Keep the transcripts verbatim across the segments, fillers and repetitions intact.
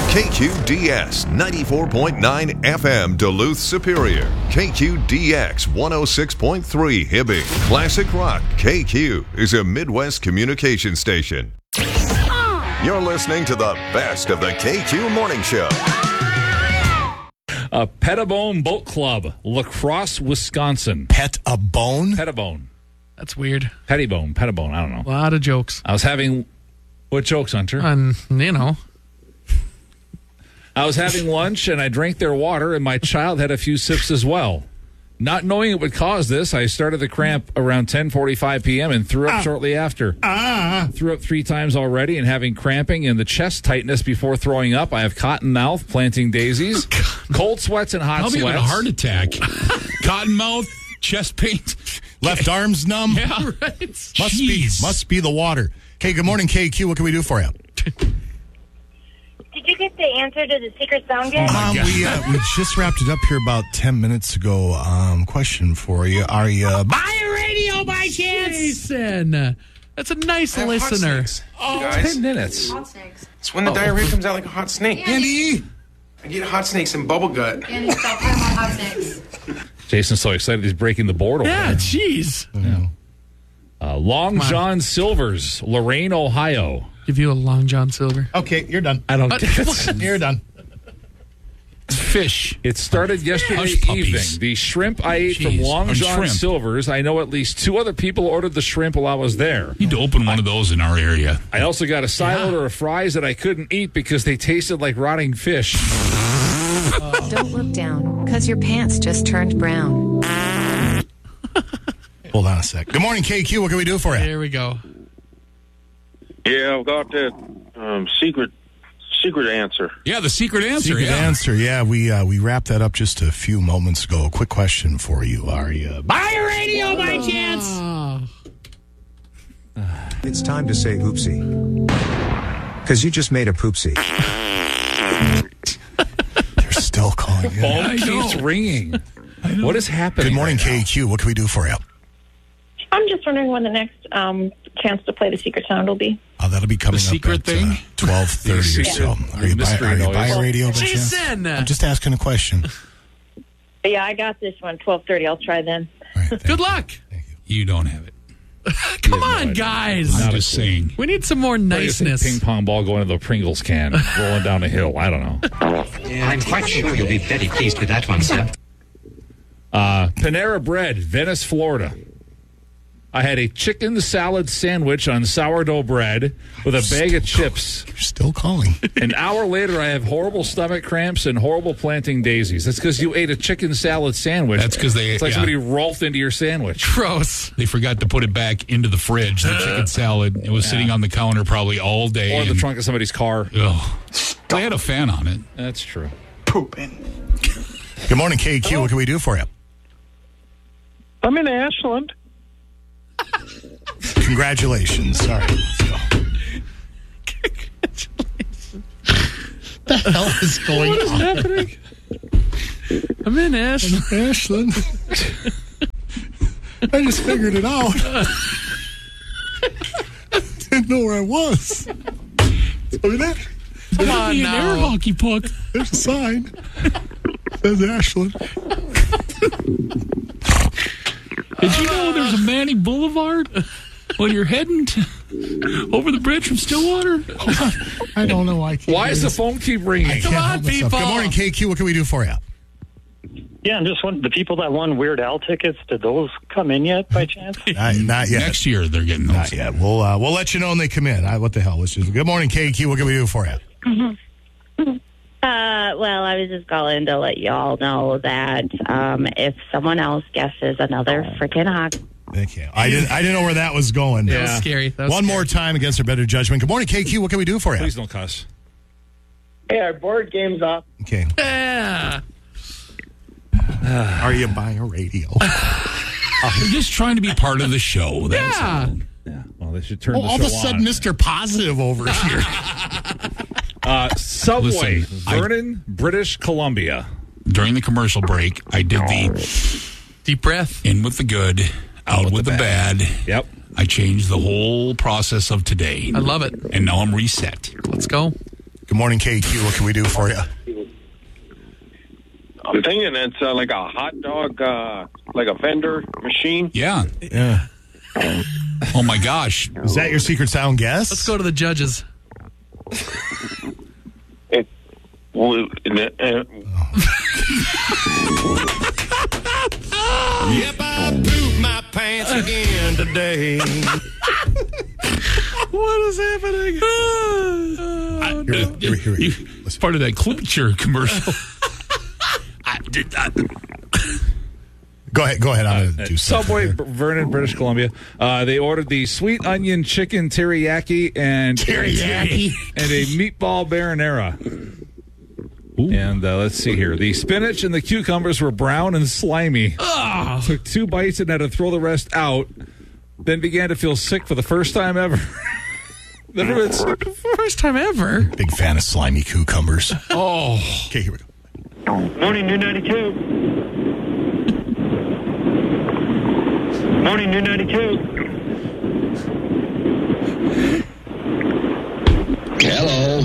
K Q D S ninety-four point nine F M Duluth Superior. K Q D X one oh six point three Hibbing. Classic Rock K Q is a Midwest communication station. You're listening to the best of the K Q Morning Show. Uh, Pettibone Boat Club, La Crosse, Wisconsin. Pet-a-bone? Pettibone. That's weird. Pettibone, Pettibone, I don't know. A lot of jokes. I was having... What jokes, Hunter? And, you know... I was having lunch, and I drank their water, and my child had a few sips as well. Not knowing it would cause this, I started the cramp around ten forty-five p.m. and threw up ah. shortly after. Ah. Threw up three times already and having cramping and the chest tightness before throwing up. I have cotton mouth, planting daisies, cold sweats and hot Probably sweats. Probably a heart attack. Cotton mouth, chest pain. Left arms numb. Yeah, right. Must be, must be the water. Okay, good morning, K Q. What can we do for you? Did you get the answer to the secret sound game? Um, we uh, we just wrapped it up here about ten minutes ago. Um, question for you: Are you uh, buy a radio by chance? Jason, that's a nice listener. Oh, guys. ten minutes. Hot snakes. It's when the oh. diarrhea comes out like a hot snake. Andy? I get hot snakes and bubble gut. Andy, stop talking about hot snakes. Jason's so excited he's breaking the board over Yeah, there. jeez. Yeah. Uh, Long John Silver's, Lorain, Ohio. Give you a Long John Silver. Okay, you're done. I don't But- get it. You're done. Fish. It started yesterday Hush puppies. evening. The shrimp I ate from Jeez, Long on John shrimp. Silver's. I know at least two other people ordered the shrimp while I was there. Need to open one of those in our area. I also got a side Yeah. order of fries that I couldn't eat because they tasted like rotting fish. Don't look down, because your pants just turned brown. Hold on a sec. Good morning, K Q. What can we do for you? There we go. Yeah, I've got that um, secret secret answer. Yeah, the secret answer. Secret yeah. answer. Yeah, we uh, we wrapped that up just a few moments ago. Quick question for you: Are you Buy a radio by chance? Oh. It's time to say oopsie. Because you just made a poopsie. They're still calling in. Phone keeps ringing. What is happening? Good morning, right K Q. What can we do for you? I'm just wondering when the next um, chance to play the secret sound will be. Oh, that'll be coming The up secret at thing? uh, twelve thirty or so. Are you, buy, mystery are you noise. buy a radio by chance? Jason! I'm just asking a question. Yeah, I got this one, twelve thirty. I'll try then. All right, thank Good you. luck. You don't have it. Come Yeah, no on, idea. guys. I'm just saying. We need some more What do you think, niceness. ping pong ball going to the Pringles can, rolling down a hill. I don't know. I'm quite sure you'll be very pleased with that one, sir. Uh, Panera Bread, Venice, Florida. I had a chicken salad sandwich on sourdough bread with a bag of chips. You're still calling. An hour later, I have horrible stomach cramps and horrible planting daisies. That's because you ate a chicken salad sandwich. That's 'cause they- It's like yeah. somebody rolfed into your sandwich. Gross. They forgot to put it back into the fridge, the chicken salad. It was sitting on the counter probably all day. Or the and- trunk of somebody's car. Ugh. They had a fan on it. That's true. Pooping. Good morning, K Q. What can we do for you? I'm in Ashland. Congratulations. Sorry. Let's go. What the hell is going What is on? happening? I'm in Ashland. Ashland. I just figured it out. Didn't know where I was. I mean, that, Come on Be an air now. hockey puck. there's a sign. Says Ashland. Did you know there's a Manning Boulevard when you're heading to, over the bridge from Stillwater? I don't know why. I keep Why does doing the phone keep ringing? this. Come Can't on, help myself. people. Good morning, K Q. What can we do for you? Yeah, I'm just wondering, the people that won Weird Al tickets, did those come in yet by chance? Not, not yet. Next year they're getting those. Not yet. We'll uh, we'll let you know when they come in. I, what the hell? Let's just, good morning, K Q. What can we do for you? Uh, well, I was just calling to let y'all know that um, if someone else guesses another freaking hawk. Okay. I didn't I didn't know where that was going. That was scary. That was One scary. more time against our better judgment. Good morning, K Q. What can we do for you? Please don't cuss. Hey, our board game's off. Okay. Yeah. Are you buying a radio? They're just trying to be part of the show. That's Yeah. all. Yeah. Well, they should turn Well, the all show of a sudden, on. Mister Positive over here. Uh, Subway, Listen, I- Vernon, British Columbia. During the commercial break, I did the Deep breath. in with the good, out with, the, bad. Yep. I changed the whole process of today. I love it. And now I'm reset. Let's go. Good morning, K Q. What can we do for you? I'm thinking it's uh, like a hot dog, uh, like a vendor machine. Yeah. Yeah. Oh, my gosh. Is that your secret sound guess? Let's go to the judges. It, well, uh, Yep, I pooped my pants again today. What is happening? I, Here, here, here, here. It's part of that Clipture commercial. I did not. Go ahead. Go ahead. I'm going to do something. Subway, here. Vernon, British Columbia. Uh, they ordered the sweet onion chicken teriyaki and Teriyaki. and a meatball marinara. And uh, let's see here. The spinach and the cucumbers were brown and slimy. Oh. Took two bites and had to throw the rest out. Then began to feel sick for the first time ever. Then it's First time ever. Big fan of slimy cucumbers. Oh. Okay, here we go. Morning, New ninety-two. Morning, New ninety-two. Hello.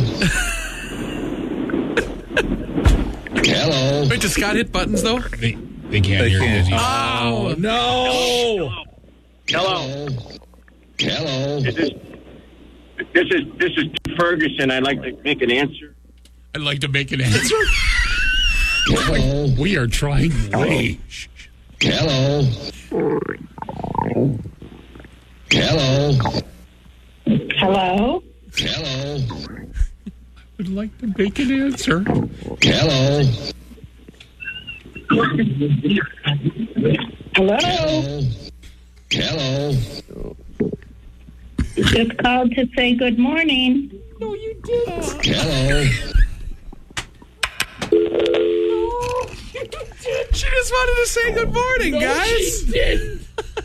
Hello. Wait, does Scott hit buttons, though? They, they can't They hear can't. it. Oh, no. Hello. Hello. This is this is this is Ferguson. I'd like to make an answer. I'd like to make an answer. Hello. We are trying way. Hello. Hello. Hello? Hello. I'd like to make an answer. Hello. Hello? Hello. Just called to say good morning. No, you didn't. Hello. She just wanted to say good morning, No, guys. she didn't.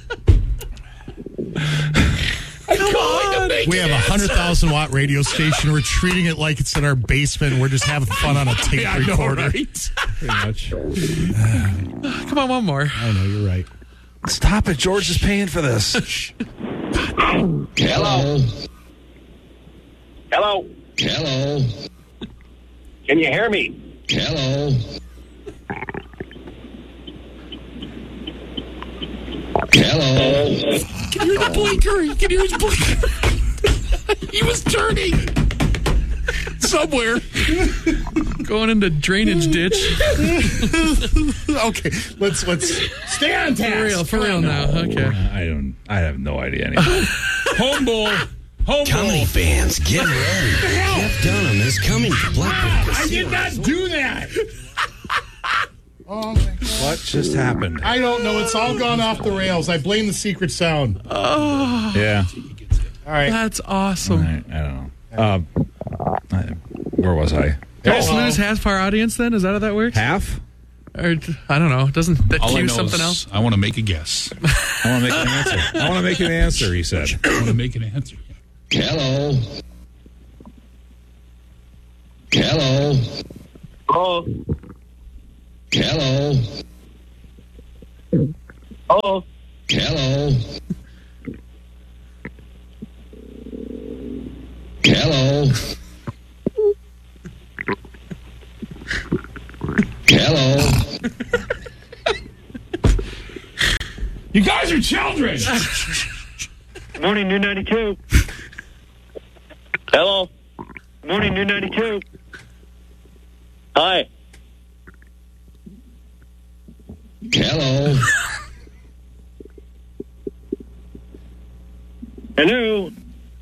I'm calling to make We an have a answer. hundred thousand watt radio station. We're treating it like it's in our basement. We're just having fun on a tape Yeah, I know, recorder. right? Pretty much. Come on, one more. I know you're right. Stop it. George is paying for this. Hello. Hello. Hello. Can you hear me? Hello. Hello. You can hear the blinker. You can hear his blinker. He was turning. Somewhere. Going into drainage ditch. Okay, let's let's stay on task. For real, for real now. Okay. I don't. I have no idea anymore. Home bowl. Home Comedy bowl. fans, get ready. Jeff Dunham is coming to Blackwood I did not do that. Oh my God. What just happened? I don't know. It's all gone off the rails. I blame the secret sound. Oh, Yeah. All right. that's awesome. I, I don't know. Uh, I, where was I? Did I just lose half our audience then? Is that how that works? Half? Or, I don't know. Doesn't that All I cue know something is else? I want to make a guess. I want to make an answer. I want to make an answer, he said. I want to make an answer. Hello. Hello. Oh. Hello. Oh. Hello. Hello. Hello. You guys are children. Morning, New ninety-two. Hello. Morning, New ninety-two. Hi. Hello. Hello.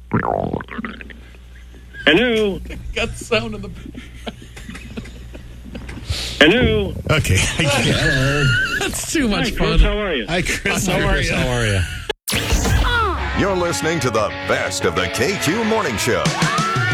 Hello. Got the sound of the. Hello. Okay. Hello. That's too much Hi, fun. Chris, how are you? Hi, Chris. How are you? How are you? You're listening to the best of the K Q Morning Show.